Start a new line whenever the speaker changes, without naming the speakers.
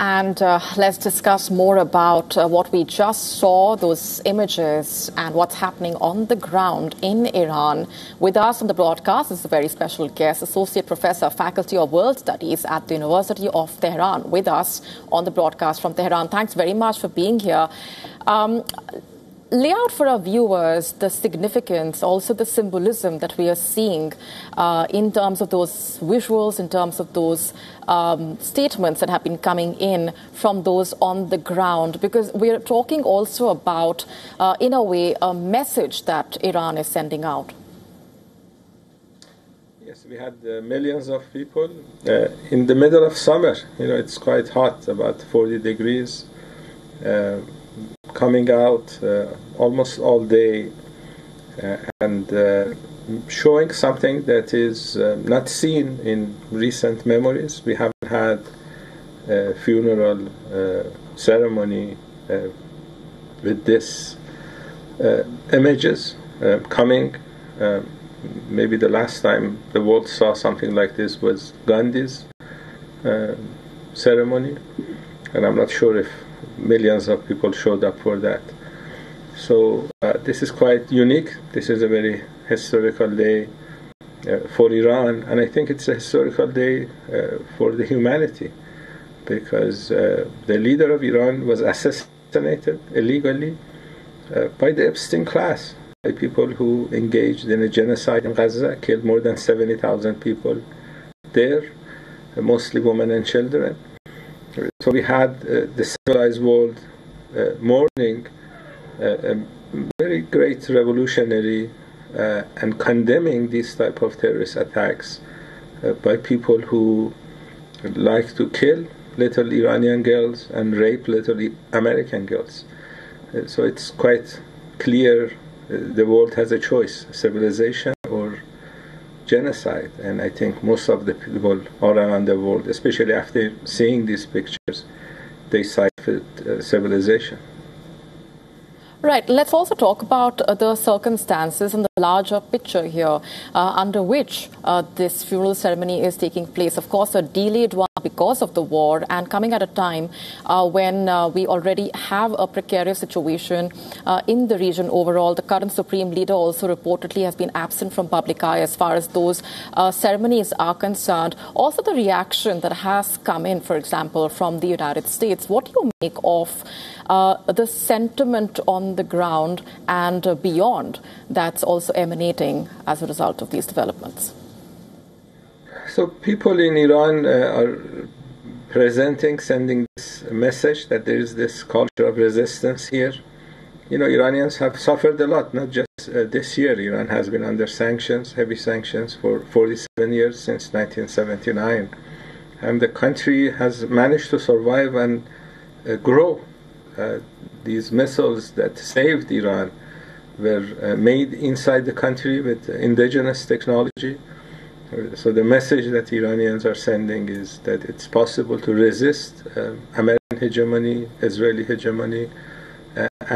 And let's discuss more about what we just saw, those images, and what's happening on the ground in Iran. With us on the broadcast is a very special guest, Associate Professor, Faculty of World Studies at the University of Tehran, with us on the broadcast from Tehran. Thanks very much for being here. Lay out for our viewers the significance, also the symbolism that we are seeing in terms of those visuals, in terms of those statements that have been coming in from those on the ground, because we are talking also about, in a way, a message that Iran is sending out.
Yes, we had millions of people in the middle of summer. You know, it's quite hot, about 40 degrees. Coming out almost all day and showing something that is not seen in recent memories. We haven't had a funeral ceremony with this images coming. Maybe the last time the world saw something like this was Gandhi's ceremony, and I'm not sure if millions of people showed up for that. So this is quite unique. This is a very historical day for Iran, and I think it's a historical day for the humanity, because the leader of Iran was assassinated illegally by the Epstein class, by people who engaged in a genocide in Gaza, killed more than 70,000 people there, mostly women and children. So we had the civilized world mourning a very great revolutionary and condemning these type of terrorist attacks by people who like to kill little Iranian girls and rape little American girls. So it's quite clear the world has a choice: civilization or genocide. And I think most of the people all around the world, especially after seeing these pictures, they side with civilization.
Right. Let's also talk about the circumstances and the larger picture here under which this funeral ceremony is taking place. Of course, a delayed one because of the war, and coming at a time when we already have a precarious situation in the region overall. The current supreme leader also reportedly has been absent from public eye as far as those ceremonies are concerned. Also, the reaction that has come in, for example, from the United States. What do you make of the sentiment on the ground and beyond that's also emanating as a result of these developments?
So people in Iran are sending this message that there is this culture of resistance here. You know, Iranians have suffered a lot, not just this year. Iran has been under sanctions, heavy sanctions, for 47 years, since 1979. And the country has managed to survive and grow. These missiles that saved Iran were made inside the country with indigenous technology. So the message that Iranians are sending is that it's possible to resist American hegemony, Israeli hegemony, and